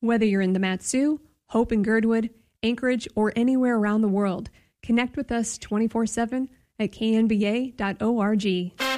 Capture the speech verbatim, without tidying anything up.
Whether you're in the Mat-Su, Hope and Girdwood, Anchorage, or anywhere around the world, connect with us twenty-four seven at k n b a dot org.